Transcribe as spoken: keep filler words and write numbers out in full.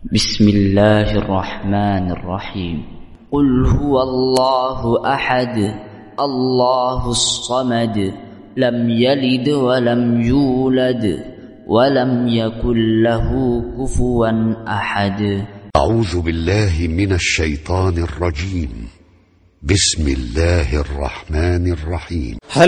بسم الله الرحمن الرحيم. قل هو الله أحد الله الصمد لم يلد ولم يولد ولم يكن له كفوا أحد. أعوذ بالله من الشيطان الرجيم. بسم الله الرحمن الرحيم.